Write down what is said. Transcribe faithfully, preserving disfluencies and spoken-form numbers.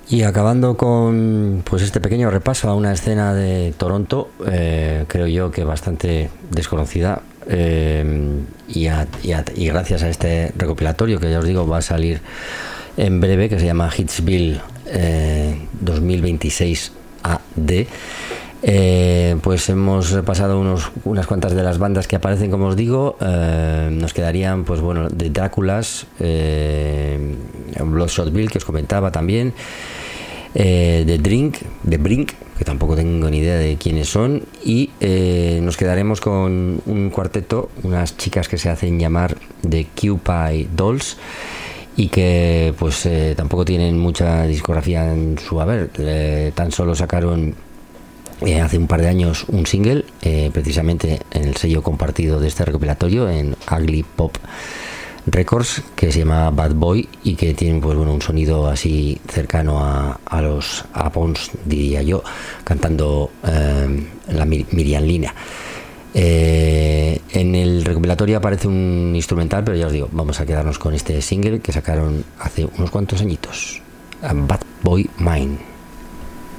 Y acabando con pues este pequeño repaso a una escena de Toronto, eh, creo yo que bastante desconocida, eh, y, a, y, a, y gracias a este recopilatorio que ya os digo va a salir en breve, que se llama Hitsville eh, dos mil veintiséis A D, eh, pues hemos repasado unos, unas cuantas de las bandas que aparecen, como os digo. Eh, nos quedarían pues bueno, de Dráculas, eh, Bloodshot Bill, que os comentaba también, eh, de Drink, de Brink, que tampoco tengo ni idea de quiénes son, y eh, nos quedaremos con un cuarteto, unas chicas que se hacen llamar The Cupid Dolls, y que pues eh, tampoco tienen mucha discografía en su haber. Eh, tan solo sacaron eh, hace un par de años un single, eh, precisamente en el sello compartido de este recopilatorio, en Ugly Pop Records, que se llama Bad Boy, y que tienen pues bueno un sonido así cercano a, a los Apons, diría yo, cantando eh, la Miriam Lina. Eh, en el recopilatorio aparece un instrumental, pero ya os digo, vamos a quedarnos con este single que sacaron hace unos cuantos añitos, Bad Boy Mine.